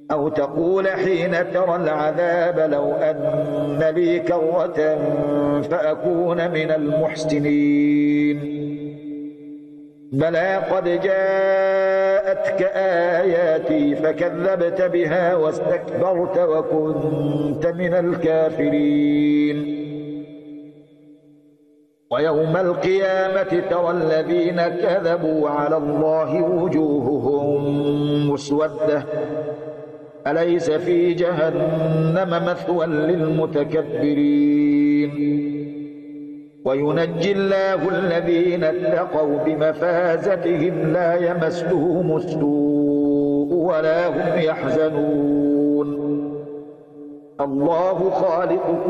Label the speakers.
Speaker 1: أو تقول حين ترى العذاب لو أن لي كرة فأكون من المحسنين. بلى قد جاءتك آياتي فكذبت بها واستكبرت وكنت من الكافرين. ويوم القيامة ترى الذين كذبوا على الله وجوههم مسودة أليس في جهنم مثوى للمتكبرين. وينجي الله الذين اتقوا بمفازتهم لا يمسهم السوء ولا هم يحزنون. الله خالق